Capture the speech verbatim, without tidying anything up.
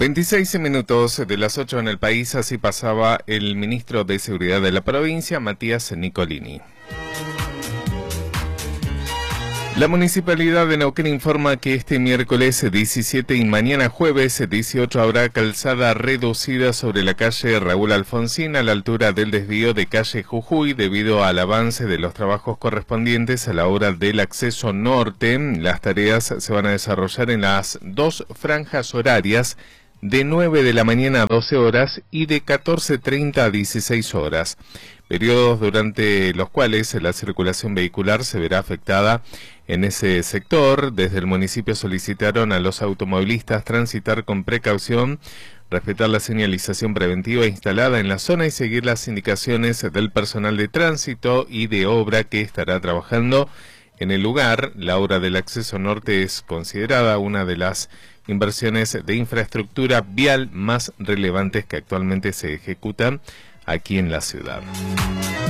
veintiséis minutos de las ocho en el país, así pasaba el ministro de Seguridad de la provincia, Matías Nicolini. La Municipalidad de Neuquén informa que este miércoles diecisiete y mañana jueves dieciocho habrá calzada reducida sobre la calle Raúl Alfonsín a la altura del desvío de calle Jujuy debido al avance de los trabajos correspondientes a la obra del acceso norte. Las tareas se van a desarrollar en las dos franjas horarias de nueve de la mañana a doce horas y de catorce treinta a dieciséis horas, periodos durante los cuales la circulación vehicular se verá afectada en ese sector. Desde el municipio solicitaron a los automovilistas transitar con precaución, respetar la señalización preventiva instalada en la zona y seguir las indicaciones del personal de tránsito y de obra que estará trabajando en el lugar. La obra del acceso norte es considerada una de las inversiones de infraestructura vial más relevantes que actualmente se ejecutan aquí en la ciudad.